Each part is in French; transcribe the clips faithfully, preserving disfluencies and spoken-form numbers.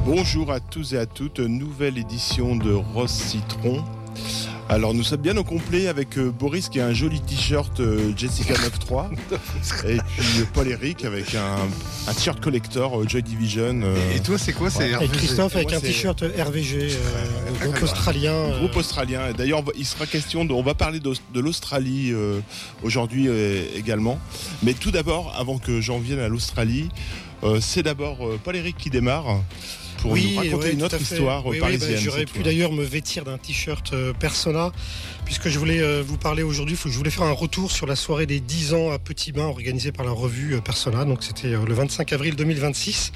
Bonjour à tous et à toutes, nouvelle édition de Rose Citron. Alors nous sommes bien au complet avec euh, Boris qui a un joli t-shirt euh, Jessica neuf trois et puis euh, Paul-Éric avec un, un t-shirt collector euh, Joy Division. Euh, et toi c'est quoi? C'est ouais. Et Christophe avec moi, un c'est... t-shirt R V G, euh, groupe australien. Euh... Groupe australien. D'ailleurs il sera question de, on va parler de, de l'Australie euh, aujourd'hui euh, également. Mais tout d'abord, avant que j'en vienne à l'Australie, euh, c'est d'abord euh, Paul-Éric qui démarre. Pour oui, nous raconter ouais, une autre histoire oui, parisienne. Oui, bah, j'aurais pu d'ailleurs me vêtir d'un t-shirt euh, Persona, puisque je voulais euh, vous parler aujourd'hui, je voulais faire un retour sur la soirée des dix ans à Petit Bain organisée par la revue euh, Persona. Donc c'était euh, le vingt-cinq avril deux mille vingt-six.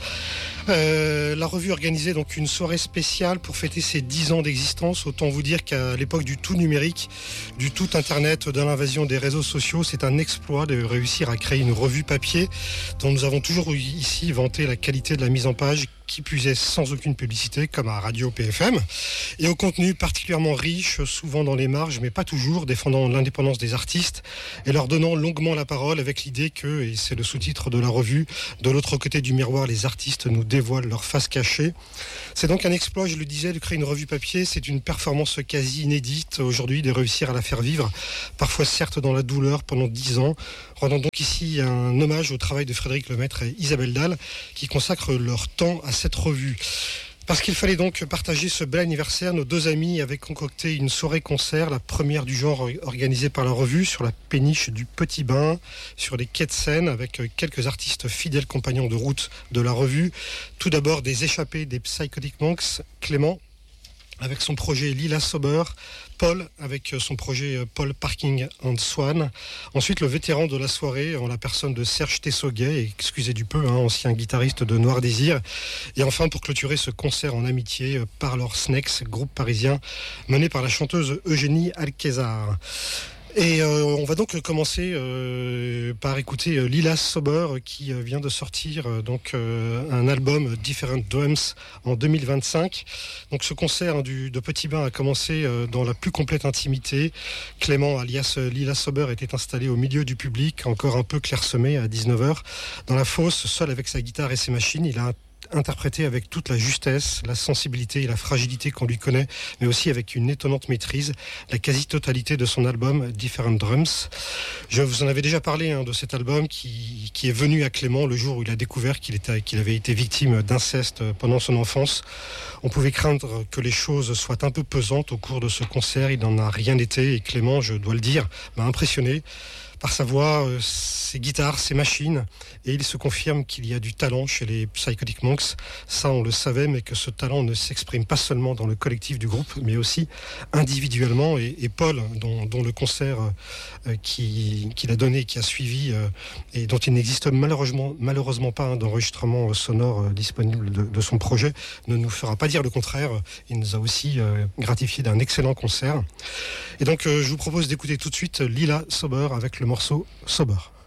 Euh, la revue organisait donc une soirée spéciale pour fêter ses dix ans d'existence. Autant vous dire qu'à l'époque du tout numérique, du tout internet, de l'invasion des réseaux sociaux, c'est un exploit de réussir à créer une revue papier dont nous avons toujours ici vanté la qualité de la mise en page, qui puisait sans aucune publicité, comme à Radio P F M, et au contenu particulièrement riche, souvent dans les marges, mais pas toujours, défendant l'indépendance des artistes et leur donnant longuement la parole avec l'idée que, et c'est le sous-titre de la revue, de l'autre côté du miroir, les artistes nous dévoilent leur face cachée. C'est donc un exploit, je le disais, de créer une revue papier. C'est une performance quasi inédite aujourd'hui de réussir à la faire vivre, parfois certes dans la douleur, pendant dix ans. Rendons donc ici un hommage au travail de Frédéric Lemaître et Isabelle Dalle, qui consacrent leur temps à cette revue. Parce qu'il fallait donc partager ce bel anniversaire, nos deux amis avaient concocté une soirée-concert, la première du genre organisée par la revue, sur la péniche du Petit Bain, sur les quais de Seine, avec quelques artistes fidèles compagnons de route de la revue. Tout d'abord des échappés des Psychotic Monks, Clément avec son projet Lila Sober, Paul avec son projet Paul Parking and Swan. Ensuite, le vétéran de la soirée, en la personne de Serge Tessoguet, excusez du peu, hein, ancien guitariste de Noir Désir. Et enfin, pour clôturer ce concert en amitié, Parlor Snakes, groupe parisien mené par la chanteuse Eugénie Alquezar. Et euh, on va donc commencer euh, par écouter euh, Lila Sober qui euh, vient de sortir euh, donc euh, un album Different Drums en deux mille vingt-cinq. Donc ce concert hein, du, de Petit Bain a commencé euh, dans la plus complète intimité. Clément alias euh, Lila Sober était installé au milieu du public, encore un peu clairsemé à dix-neuf heures. Dans la fosse, seul avec sa guitare et ses machines, il a interprété avec toute la justesse, la sensibilité et la fragilité qu'on lui connaît, mais aussi avec une étonnante maîtrise, la quasi-totalité de son album Different Drums. Je vous en avais déjà parlé hein, de cet album qui, qui est venu à Clément le jour où il a découvert qu'il, était, qu'il avait été victime d'inceste pendant son enfance. On pouvait craindre que les choses soient un peu pesantes au cours de ce concert. Il n'en a rien été et Clément, je dois le dire, m'a impressionné par sa voix, euh, ses guitares, ses machines, et il se confirme qu'il y a du talent chez les Psychotic Monks. Ça, on le savait, mais que ce talent ne s'exprime pas seulement dans le collectif du groupe, mais aussi individuellement. Et, et Paul, dont, dont le concert euh, qui, qu'il a donné, qui a suivi, euh, et dont il n'existe malheureusement, malheureusement pas hein, d'enregistrement sonore euh, disponible de, de son projet, ne nous fera pas dire le contraire. Il nous a aussi euh, gratifié d'un excellent concert. Et donc, euh, je vous propose d'écouter tout de suite Lila Sober avec le morceau Sober.